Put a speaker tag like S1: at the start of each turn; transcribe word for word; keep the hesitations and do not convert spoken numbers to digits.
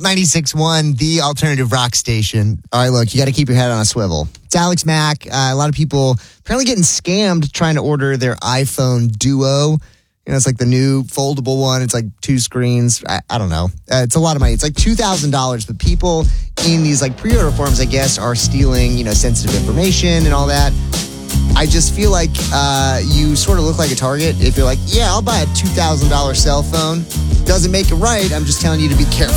S1: ninety-six point one, the alternative rock station.
S2: All right, look, you got to keep your head on a swivel. It's Alex Mack. Uh, a lot of people apparently getting scammed trying to order their iPhone Duo. You know, it's like the new foldable one. It's like two screens. I, I don't know. Uh, it's a lot of money. It's like two thousand dollars. But people in these like pre-order forms, I guess, are stealing, you know, sensitive information and all that. I just feel like uh, you sort of look like a target if you're like, yeah, I'll buy a two thousand dollars cell phone. Doesn't make it right. I'm just telling you to be careful.